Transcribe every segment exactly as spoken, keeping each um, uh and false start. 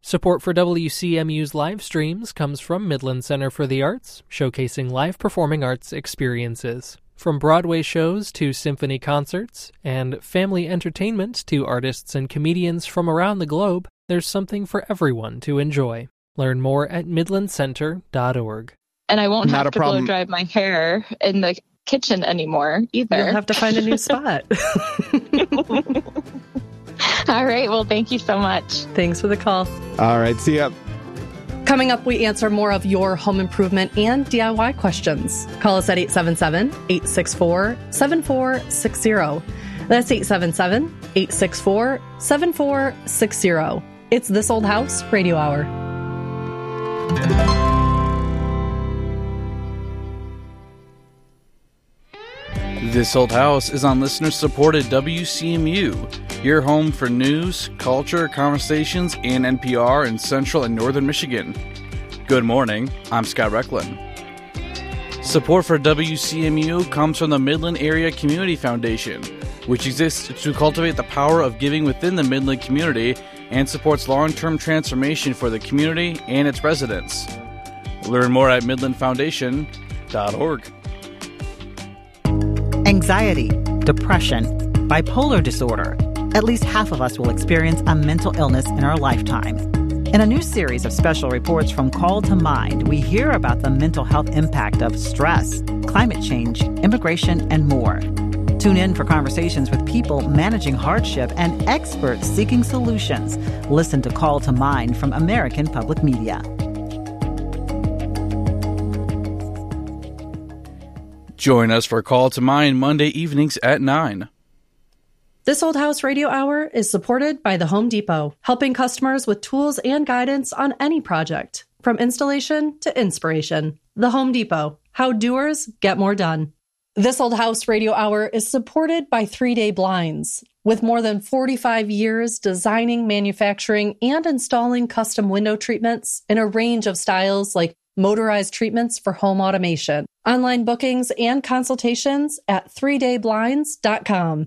Support for W C M U's live streams comes from Midland Center for the Arts, showcasing live performing arts experiences. From Broadway shows to symphony concerts, and family entertainment to artists and comedians from around the globe, there's something for everyone to enjoy. Learn more at midland center dot org. And I won't Not have a to blow problem. dry my hair in the kitchen anymore either. You'll have to find a new spot. All right. Well, thank you so much. Thanks for the call. All right, see ya. Coming up, we answer more of your home improvement and D I Y questions. Call us at eight seven seven, eight six four, seven four six zero. That's eight seven seven, eight six four, seven four six zero. It's This Old House Radio Hour. This Old House is on listener-supported W C M U, your home for news, culture, conversations, and N P R in Central and Northern Michigan. Good morning, I'm Scott Recklin. Support for W C M U comes from the Midland Area Community Foundation, which exists to cultivate the power of giving within the Midland community and supports long-term transformation for the community and its residents. Learn more at midland foundation dot org. Anxiety, depression, bipolar disorder. At least half of us will experience a mental illness in our lifetime. In a new series of special reports from Call to Mind, we hear about the mental health impact of stress, climate change, immigration, and more. Tune in for conversations with people managing hardship and experts seeking solutions. Listen to Call to Mind from American Public Media. Join us for Call to Mind Monday evenings at nine. This Old House Radio Hour is supported by the Home Depot, helping customers with tools and guidance on any project, from installation to inspiration. The Home Depot, how doers get more done. This Old House Radio Hour is supported by Three Day Blinds. With more than forty-five years designing, manufacturing, and installing custom window treatments in a range of styles like motorized treatments for home automation. Online bookings and consultations at three day blinds dot com.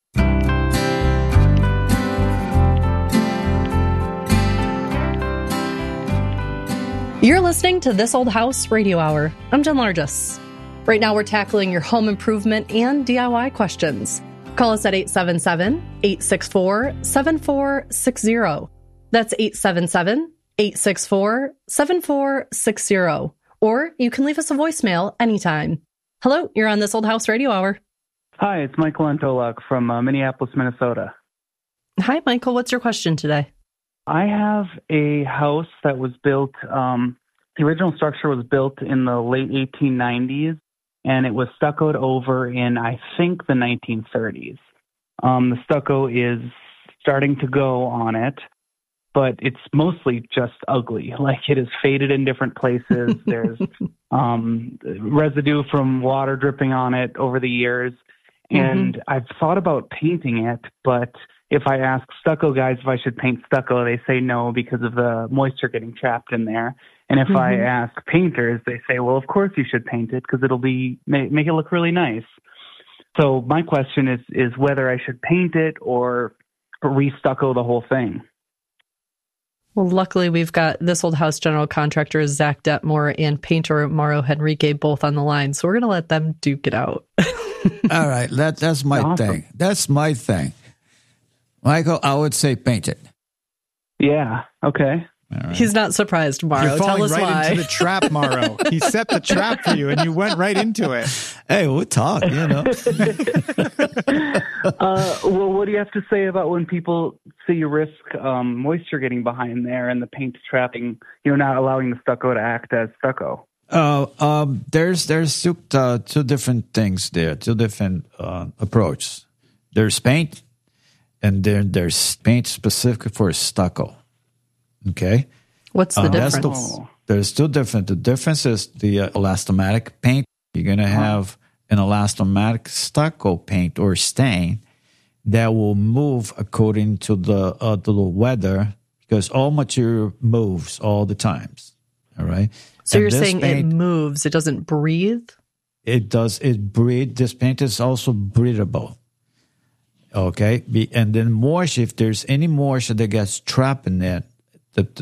You're listening to This Old House Radio Hour. I'm Jen Largis. Right now we're tackling your home improvement and D I Y questions. Call us at eight seven seven, eight six four, seven four six zero. That's eight seven seven, eight six four, seven four six zero. Or you can leave us a voicemail anytime. Hello, you're on This Old House Radio Hour. Hi, it's Michael Antolak from uh, Minneapolis, Minnesota. Hi, Michael. What's your question today? I have a house that was built, um, the original structure was built in the late eighteen nineties, and it was stuccoed over in, I think, the nineteen thirties. Um, the stucco is starting to go on it, but it's mostly just ugly. Like, it is faded in different places. There's um, residue from water dripping on it over the years. And mm-hmm. I've thought about painting it, but if I ask stucco guys if I should paint stucco, they say no because of the moisture getting trapped in there. And if mm-hmm. I ask painters, they say, well, of course you should paint it because it'll be make, make it look really nice. So my question is, is whether I should paint it or re-stucco the whole thing. Well, luckily, we've got This Old House general contractor Zach Detmore and painter Mauro Henrique both on the line. So we're going to let them duke it out. All right. That, that's my awesome. thing. That's my thing. Michael, I would say paint it. Yeah. Okay. Right. He's not surprised, Mauro. You're falling Tell us right why. into the trap, Mauro. He set the trap for you, and you went right into it. Hey, we'll talk, you know. uh, well, what do you have to say about when people say you risk um, moisture getting behind there and the paint trapping, you know, not allowing the stucco to act as stucco? Uh, um, there's there's two, uh, two different things there, two different uh, approaches. There's paint, and then there's paint specific for stucco. Okay. What's the uh, difference? The, there's two different. The difference is the uh, elastomatic paint. You're going to have an elastomatic stucco paint or stain that will move according to the uh, to the weather because all material moves all the times. All right. So and you're saying paint, it moves. It doesn't breathe? It does. It breathe. This paint is also breathable. Okay. And then moisture, if there's any moisture that gets trapped in it, the, the